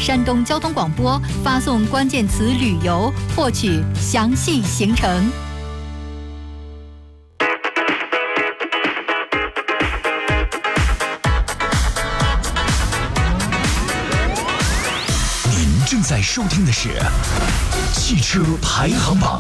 山东交通广播，发送关键词“旅游”，获取详细行程。 您正在收听的是汽车排行榜。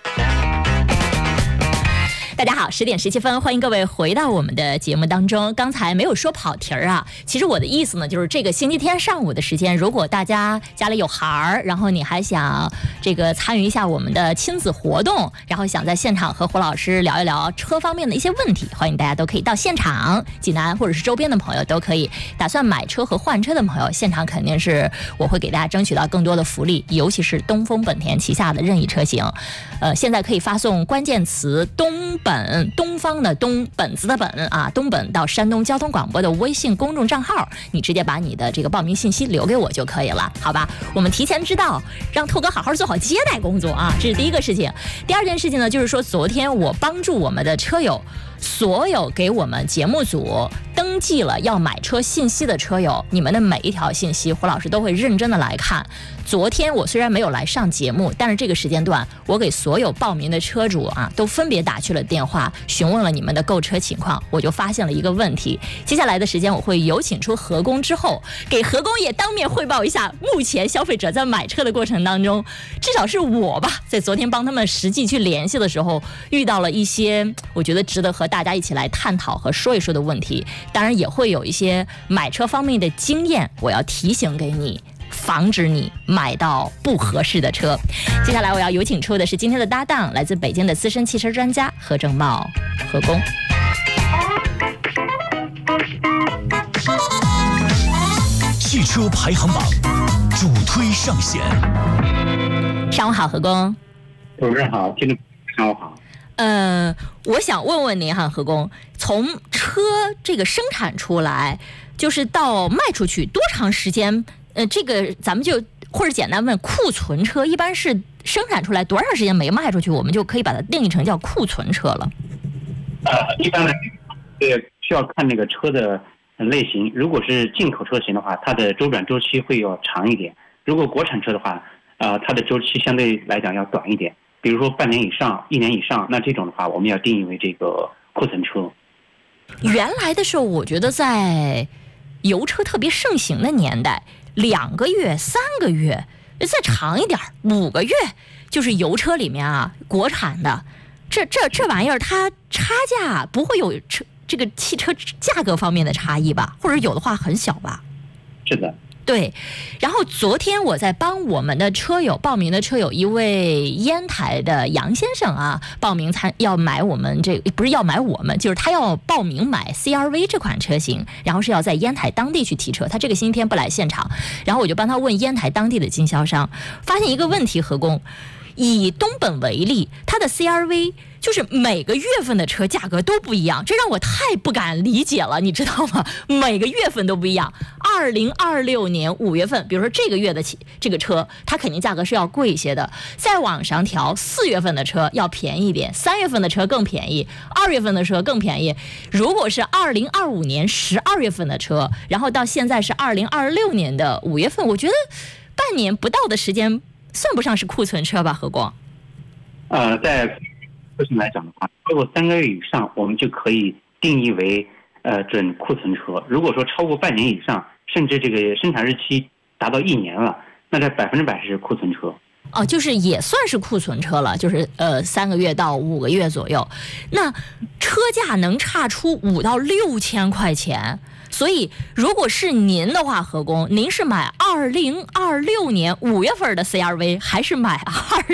大家好，10点17分，欢迎各位回到我们的节目当中。刚才没有说跑题儿啊，其实我的意思呢，就是这个星期天上午的时间，如果大家家里有孩儿，然后你还想这个参与一下我们的亲子活动，然后想在现场和胡老师聊一聊车方面的一些问题，欢迎大家都可以到现场，济南或者是周边的朋友都可以。打算买车和换车的朋友，现场肯定是我会给大家争取到更多的福利，尤其是东风本田旗下的任意车型。现在可以发送关键词东本，东方的东，本子的本啊，东本到山东交通广播的微信公众账号，你直接把你的这个报名信息留给我就可以了，好吧？我们提前知道，让拓哥好好做好接待工作啊，这是第一个事情。第二件事情呢，就是说昨天我帮助我们的车友，所有给我们节目组登记了要买车信息的车友，你们的每一条信息胡老师都会认真的来看。昨天我虽然没有来上节目，但是这个时间段我给所有报名的车主啊都分别打去了电话，询问了你们的购车情况。我就发现了一个问题，接下来的时间我会有请出何工之后，给何工也当面汇报一下目前消费者在买车的过程当中，至少是我吧，在昨天帮他们实际去联系的时候，遇到了一些我觉得值得和大家一起来探讨和说一说的问题。当然也会有一些买车方面的经验，我要提醒给你，防止你买到不合适的车。接下来我要有请出的是今天的搭档，来自北京的资深汽车专家何正茂，何工。 汽车排行榜主推上线。 上午好，何工。 主持人好，听众上午好。 我想问问您哈，何工，从车这个生产出来，就是到卖出去多长时间？这个咱们就或者简单问，库存车一般是生产出来多长时间没卖出去，我们就可以把它定义成叫库存车了。 一般来说，需要看那个车的类型。如果是进口车型的话，它的周转周期会要长一点；如果国产车的话，它的周期相对来讲要短一点。比如说半年以上、1年以上，那这种的话，我们要定义为这个库存车。 原来的时候，我觉得在油车特别盛行的年代，2个月、3个月，再长一点5个月，就是油车里面啊，国产的，这玩意儿它差价不会有这个汽车价格方面的差异吧？或者有的话很小吧？ 是的。 对，然后昨天我在帮我们的车友报名的车友，一位烟台的杨先生啊，报名要买我们这个，不是要买我们，就是他要报名买 CRV 这款车型，然后是要在烟台当地去提车。他这个星期天不来现场，然后我就帮他问烟台当地的经销商，发现一个问题，何工，以东本为例，它的 CRV 就是每个月份的车价格都不一样，这让我太不敢理解了，你知道吗？每个月份都不一样。2026年5月份，比如说这个月的这个车，它肯定价格是要贵一些的，再往上调，4月份的车要便宜一点，3月份的车更便宜，2月份的车更便宜。如果是2025年12月份的车，然后到现在是2026年的5月份，我觉得半年不到的时间算不上是库存车吧，何光？ 在车型来讲的话，超过3个月以上，我们就可以定义为准库存车。如果说超过半年以上，甚至这个生产日期达到1年了，那这100%是库存车。 哦，就是也算是库存车了，就是3个月到5个月左右。那车价能差出5到6千块钱。所以如果是您的话，何工，您是买2026年5月份的 CRV， 还是买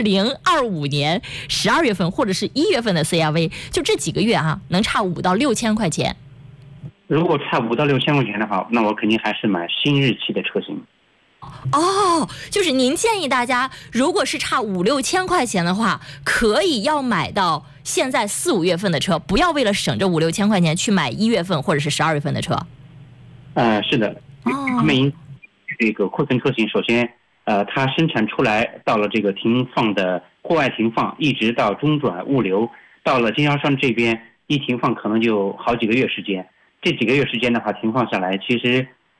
2025年12月份或者是1月份的 CRV？ 就这几个月啊，能差5到6千块钱。 如果差5到6千块钱的话，那我肯定还是买新日期的车型。 哦，就是您建议大家，如果是差5、6千块钱的话，可以要买到现在4、5月份的车，不要为了省这5、6千块钱去买1月份或者是12月份的车。 是的，这个库存车型，首先它生产出来到了这个停放的户外停放，一直到中转物流，到了经销商这边一停放可能就好几个月时间。这几个月时间的话，停放下来，其实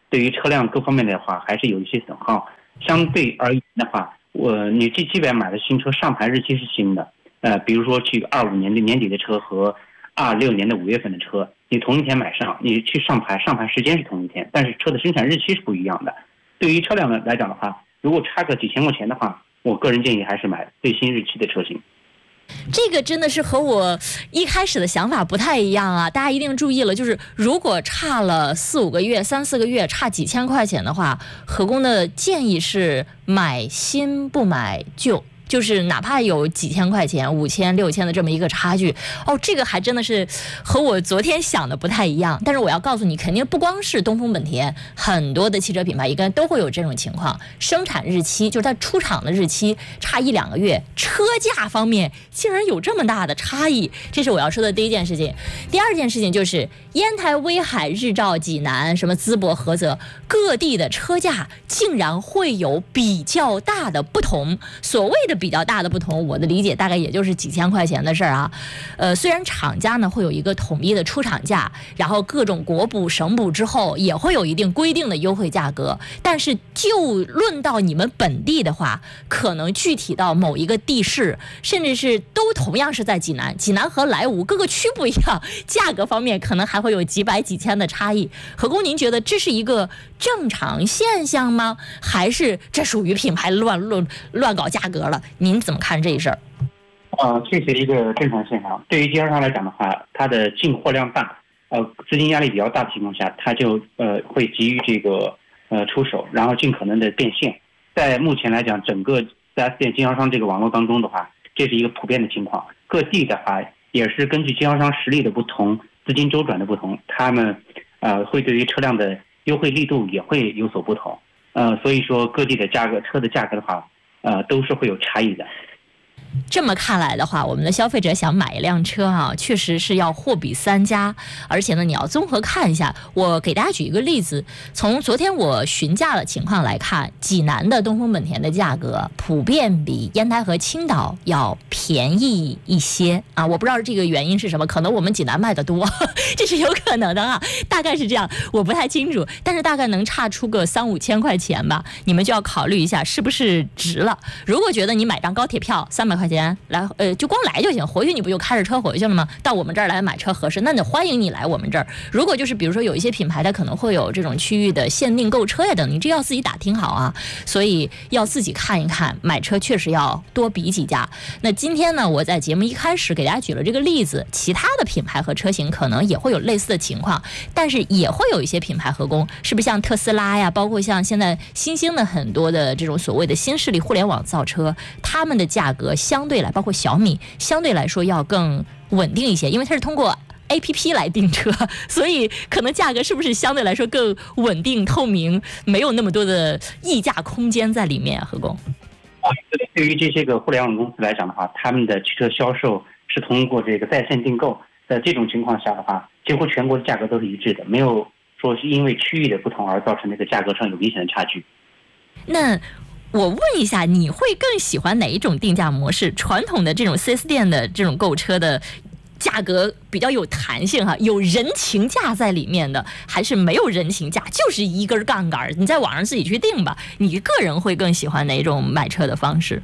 对于车辆各方面的话还是有一些损耗。相对而言的话，你即便买的新车，上牌日期是新的，比如说去25年的年底的车和26年的5月份的车，你同一天买上，你去上牌时间是同一天，但是车的生产日期是不一样的。对于车辆来讲的话，如果差个几千块钱的话，我个人建议还是买最新日期的车型。 这个真的是和我一开始的想法不太一样啊！大家一定注意了，就是如果差了4-5个月、3-4个月，差几千块钱的话，何工的建议是买新不买旧。就是哪怕有几千块钱、5000、6000的这么一个差距，这个还真的是和我昨天想的不太一样。但是我要告诉你，肯定不光是东风本田，很多的汽车品牌应该都会有这种情况，生产日期就是它出厂的日期差1-2个月，车价方面竟然有这么大的差异，这是我要说的第一件事情。第二件事情就是烟台、威海、日照、济南、什么淄博、菏泽各地的车价竟然会有比较大的不同。所谓的比较大的不同，我的理解大概也就是几千块钱的事儿啊。虽然厂家呢会有一个统一的出厂价，然后各种国补、省补之后也会有一定规定的优惠价格，但是就论到你们本地的话，可能具体到某一个地市，甚至是都同样是在济南和莱芜各个区不一样，价格方面可能还会有几百几千的差异。何工，您觉得这是一个正常现象吗？还是这属于品牌乱搞价格了？您怎么看这事儿？ 这是一个正常现象。对于经销商来讲的话，它的进货量大，资金压力比较大的情况下，它就会急于这个出手，然后尽可能的变现。在目前来讲，整个 4S 店经销商这个网络当中的话，这是一个普遍的情况。各地的话也是根据经销商实力的不同、资金周转的不同，他们会对于车辆的优惠力度也会有所不同。所以说各地的车的价格的话，都是会有差异的。 这么看来的话，我们的消费者想买一辆车啊，确实是要货比三家，而且呢，你要综合看一下。我给大家举一个例子，从昨天我询价的情况来看，济南的东风本田的价格普遍比烟台和青岛要便宜一些啊。我不知道这个原因是什么，可能我们济南卖的多，这是有可能的啊，大概是这样，我不太清楚，但是大概能差出个3-5千块钱吧，你们就要考虑一下是不是值了。如果觉得你买张高铁票300块钱来，就光来就行，回去你不就开着车回去了吗？到我们这儿来买车合适，那你欢迎你来我们这儿。如果就是比如说有一些品牌它可能会有这种区域的限定购车呀等，你这要自己打听好啊，所以要自己看一看，买车确实要多比几家。那今天呢，我在节目一开始给大家举了这个例子，其他的品牌和车型可能也会有类似的情况，但是也会有一些品牌合工，是不是像特斯拉呀，包括像现在新兴的很多的这种所谓的新势力互联网造车，他们的价格相对来，包括小米，相对来说要更稳定一些，因为它是通过 APP 来订车，所以可能价格是不是相对来说更稳定透明，没有那么多的溢价空间在里面。何工， 对于这些个互联网公司来讲的话，他们的汽车销售是通过这个在线订购，在这种情况下的话，几乎全国的价格都是一致的，没有说是因为区域的不同而造成这个价格上有明显的差距。 那我问一下，你会更喜欢哪一种定价模式？传统的这种 4S 店的这种购车的价格比较有弹性哈，有人情价在里面的，还是没有人情价，就是一根杠杆，你在网上自己去定吧？你个人会更喜欢哪种买车的方式？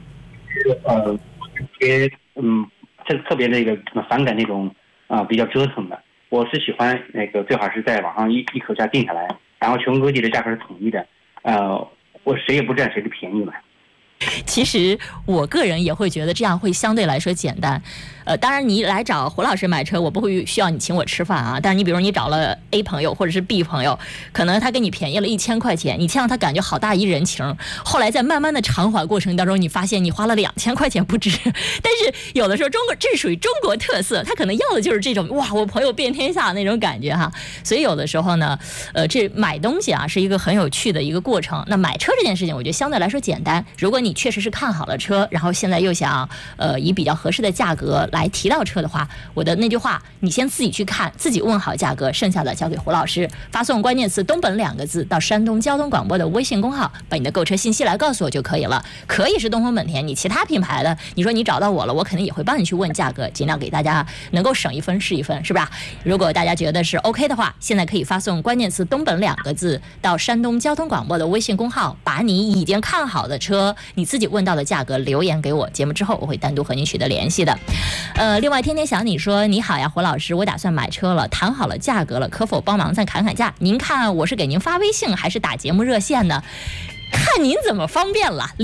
特别那个反感那种比较折腾的。我是喜欢那个最好是在网上一口价定下来，然后全国各地的价格是统一的，我谁也不占谁的便宜嘛。 其实我个人也会觉得这样会相对来说简单。当然你来找胡老师买车，我不会需要你请我吃饭啊。但是你比如你找了 A 朋友或者是 B 朋友，可能他给你便宜了1000块钱，你让他感觉好大一人情，后来在慢慢的偿还过程当中，你发现你花了2000块钱不止。但是有的时候这是属于中国特色，他可能要的就是这种哇，我朋友遍天下那种感觉哈。所以有的时候呢，这买东西啊是一个很有趣的一个过程。那买车这件事情，我觉得相对来说简单。如果你确实是看好了车，然后现在又想以比较合适的价格来提到车的话，我的那句话，你先自己去看，自己问好价格，剩下的交给胡老师。发送关键词东本2个字到山东交通广播的微信公号，把你的购车信息来告诉我就可以了。可以是东风本田，你其他品牌的，你说你找到我了，我肯定也会帮你去问价格，尽量给大家能够省一分是一分，是吧？如果大家觉得是 OK 的话，现在可以发送关键词东本2个字到山东交通广播的微信公号，把你已经看好的车，你自己问到的价格留言给我，节目之后我会单独和您取得联系的。另外天天想你说，你好呀胡老师，我打算买车了，谈好了价格了，可否帮忙再砍砍价？您看我是给您发微信还是打节目热线呢？看您怎么方便了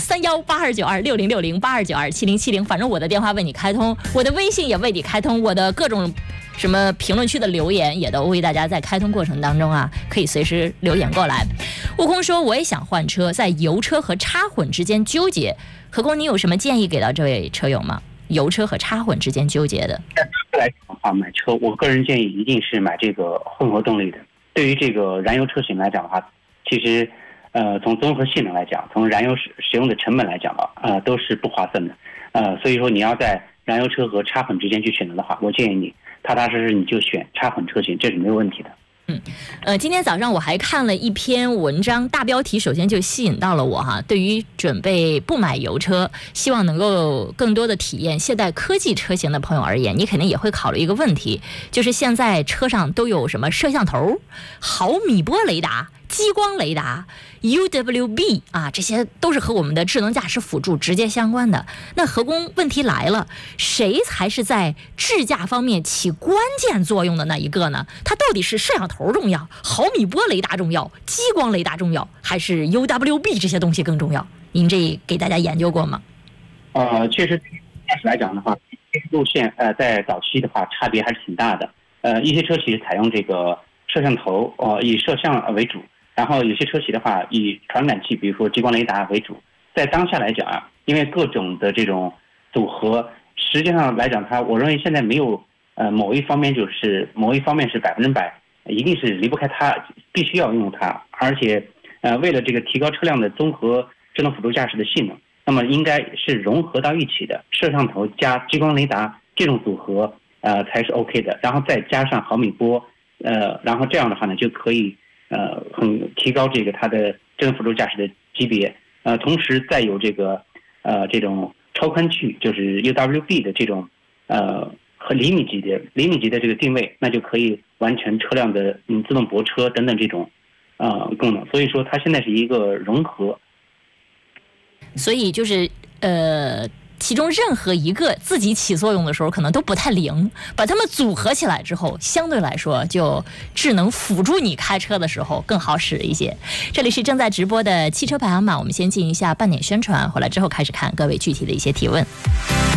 ，05318292606082927070，反正我的电话为你开通，我的微信也为你开通，我的各种什么评论区的留言也都为大家在开通过程当中啊，可以随时留言过来。悟空说我也想换车，在油车和插混之间纠结，何工你有什么建议给到这位车友吗？油车和插混之间纠结的， 来讲的话，买车我个人建议一定是买这个混合动力的。对于这个燃油车型来讲的话，其实从综合性能来讲，从燃油使用的成本来讲吧，都是不划算的。所以说你要在燃油车和插混之间去选择的话，我建议你踏踏实实你就选插混车型，这是没有问题的。 今天早上我还看了一篇文章，大标题首先就吸引到了我哈。对于准备不买油车，希望能够更多的体验现代科技车型的朋友而言，你肯定也会考虑一个问题，就是现在车上都有什么摄像头、毫米波雷达、激光雷达、UWB 啊，这些都是和我们的智能驾驶辅助直接相关的。那何工，问题来了，谁才是在智驾方面起关键作用的那一个呢？它到底是摄像头重要、毫米波雷达重要、激光雷达重要，还是 UWB 这些东西更重要？您这给大家研究过吗？ 确实驾驶来讲的话，路线在早期的话差别还是挺大的。一些车企采用这个摄像头，以摄像为主。然后有些车企的话以传感器，比如说激光雷达为主。在当下来讲啊，因为各种的这种组合，实际上来讲我认为现在没有某一方面是100%，一定是离不开它，必须要用它。而且为了这个提高车辆的综合智能辅助驾驶的性能，那么应该是融合到一起的，摄像头加激光雷达这种组合才是 OK 的。然后再加上毫米波，然后这样的话呢就可以很提高这个它的智能辅助驾驶的级别，同时再有这个这种超宽距，就是 UWB 的这种和厘米级的这个定位，那就可以完成车辆的自动泊车等等这种功能。所以说它现在是一个融合， 所以就是其中任何一个自己起作用的时候可能都不太灵，把它们组合起来之后，相对来说就智能辅助你开车的时候更好使一些。这里是正在直播的汽车排行榜，我们先进一下半点宣传，回来之后开始看各位具体的一些提问。